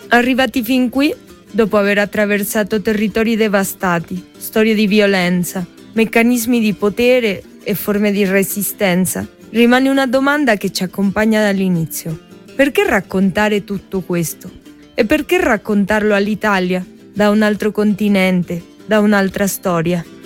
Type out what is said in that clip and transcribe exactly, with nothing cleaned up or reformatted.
Arrivati fin qui, dopo aver attraversato territori devastati, storie di violenza, meccanismi di potere e forme di resistenza, rimane una domanda che ci accompagna dall'inizio. Perché raccontare tutto questo? E perché raccontarlo all'Italia, da un altro continente, da un'altra storia?